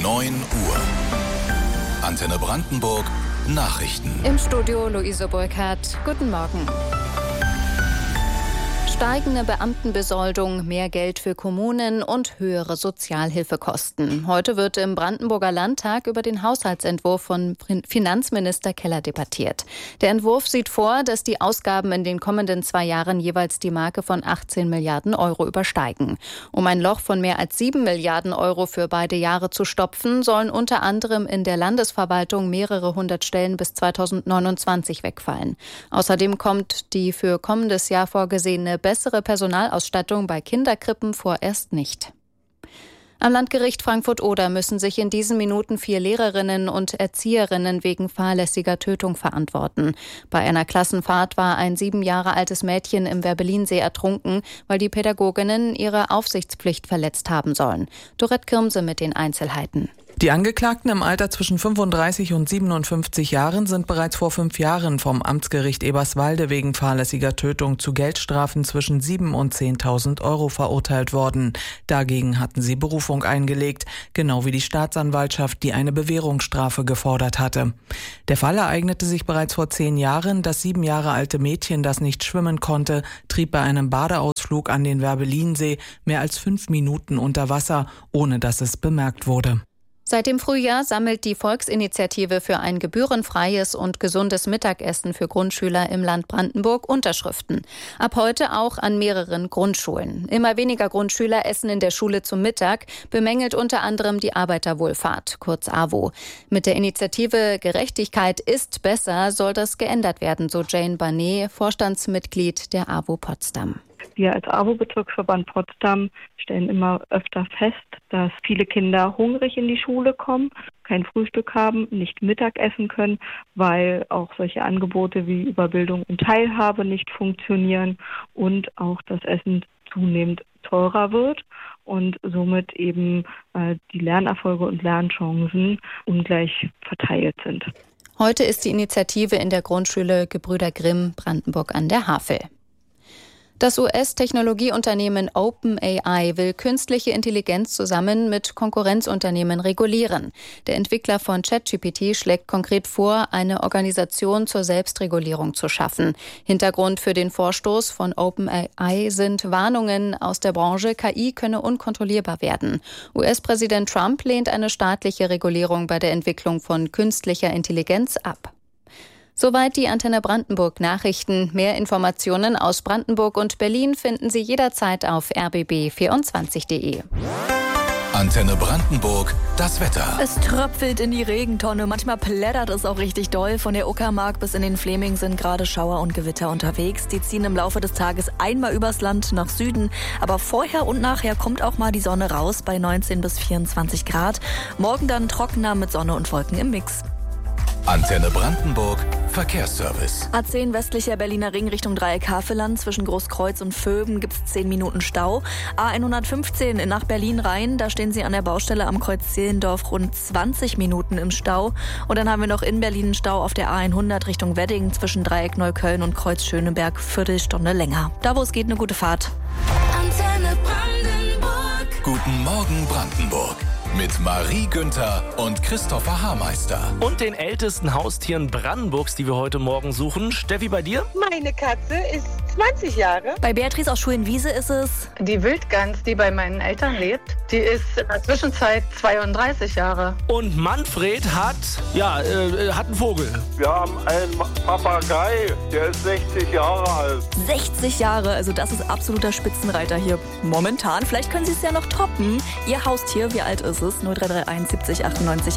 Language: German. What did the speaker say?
9 Uhr. Antenne Brandenburg Nachrichten. Im Studio Luise Burkhardt. Guten Morgen. Steigende Beamtenbesoldung, mehr Geld für Kommunen und höhere Sozialhilfekosten. Heute wird im Brandenburger Landtag über den Haushaltsentwurf von Finanzminister Keller debattiert. Der Entwurf sieht vor, dass die Ausgaben in den kommenden 2 Jahren jeweils die Marke von 18 Milliarden Euro übersteigen. Um ein Loch von mehr als 7 Milliarden Euro für beide Jahre zu stopfen, sollen unter anderem in der Landesverwaltung mehrere hundert Stellen bis 2029 wegfallen. Außerdem kommt die für kommendes Jahr vorgesehene bessere Personalausstattung bei Kinderkrippen vorerst nicht. Am Landgericht Frankfurt-Oder müssen sich in diesen Minuten 4 Lehrerinnen und Erzieherinnen wegen fahrlässiger Tötung verantworten. Bei einer Klassenfahrt war ein 7 Jahre altes Mädchen im Werbellinsee ertrunken, weil die Pädagoginnen ihre Aufsichtspflicht verletzt haben sollen. Dorette Kirmse mit den Einzelheiten. Die Angeklagten im Alter zwischen 35 und 57 Jahren sind bereits vor 5 Jahren vom Amtsgericht Eberswalde wegen fahrlässiger Tötung zu Geldstrafen zwischen 7.000 und 10.000 Euro verurteilt worden. Dagegen hatten sie Berufung eingelegt, genau wie die Staatsanwaltschaft, die eine Bewährungsstrafe gefordert hatte. Der Fall ereignete sich bereits vor 10 Jahren. Das 7 Jahre alte Mädchen, das nicht schwimmen konnte, trieb bei einem Badeausflug an den Werbellinsee mehr als 5 Minuten unter Wasser, ohne dass es bemerkt wurde. Seit dem Frühjahr sammelt die Volksinitiative für ein gebührenfreies und gesundes Mittagessen für Grundschüler im Land Brandenburg Unterschriften. Ab heute auch an mehreren Grundschulen. Immer weniger Grundschüler essen in der Schule zum Mittag, bemängelt unter anderem die Arbeiterwohlfahrt, kurz AWO. Mit der Initiative Gerechtigkeit ist besser soll das geändert werden, so Jane Barnet, Vorstandsmitglied der AWO Potsdam. Wir als AWO-Bezirksverband Potsdam stellen immer öfter fest, dass viele Kinder hungrig in die Schule kommen, kein Frühstück haben, nicht Mittag essen können, weil auch solche Angebote wie Überbildung und Teilhabe nicht funktionieren und auch das Essen zunehmend teurer wird und somit eben die Lernerfolge und Lernchancen ungleich verteilt sind. Heute ist die Initiative in der Grundschule Gebrüder Grimm Brandenburg an der Havel. Das US-Technologieunternehmen OpenAI will künstliche Intelligenz zusammen mit Konkurrenzunternehmen regulieren. Der Entwickler von ChatGPT schlägt konkret vor, eine Organisation zur Selbstregulierung zu schaffen. Hintergrund für den Vorstoß von OpenAI sind Warnungen aus der Branche, KI könne unkontrollierbar werden. US-Präsident Trump lehnt eine staatliche Regulierung bei der Entwicklung von künstlicher Intelligenz ab. Soweit die Antenne Brandenburg Nachrichten. Mehr Informationen aus Brandenburg und Berlin finden Sie jederzeit auf rbb24.de. Antenne Brandenburg, das Wetter. Es tröpfelt in die Regentonne, manchmal plättert es auch richtig doll. Von der Uckermark bis in den Fläming sind gerade Schauer und Gewitter unterwegs. Die ziehen im Laufe des Tages einmal übers Land nach Süden. Aber vorher und nachher kommt auch mal die Sonne raus bei 19 bis 24 Grad. Morgen dann trockener mit Sonne und Wolken im Mix. Antenne Brandenburg, Verkehrsservice. A10 westlicher Berliner Ring Richtung Dreieck Havelland. Zwischen Großkreuz und Vöben gibt es 10 Minuten Stau. A115 nach Berlin rein. Da stehen Sie an der Baustelle am Kreuz Zehlendorf rund 20 Minuten im Stau. Und dann haben wir noch in Berlin einen Stau auf der A100 Richtung Wedding zwischen Dreieck Neukölln und Kreuz Schöneberg. Viertelstunde länger. Da wo es geht, eine gute Fahrt. Antenne Brandenburg. Guten Morgen Brandenburg. Mit Marie Günther und Christopher Haarmeister. Und den ältesten Haustieren Brandenburgs, die wir heute Morgen suchen. Steffi, bei dir? Meine Katze ist 20 Jahre. Bei Beatrice aus Schulenwiese ist es Die Wildgans, die bei meinen Eltern lebt, die ist in der Zwischenzeit 32 Jahre. Und Manfred hat einen Vogel. Wir haben einen Papagei, der ist 60 Jahre alt. 60 Jahre, also das ist absoluter Spitzenreiter hier momentan. Vielleicht können Sie es ja noch toppen. Ihr Haustier, wie alt ist es? 0331 70 98